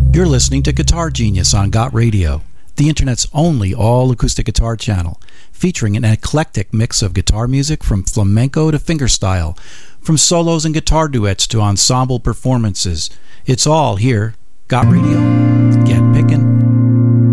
You're listening to Guitar Genius on Got Radio, the internet's only all-acoustic guitar channel, featuring an eclectic mix of guitar music from flamenco to fingerstyle, from solos and guitar duets to ensemble performances. It's all here. Got Radio?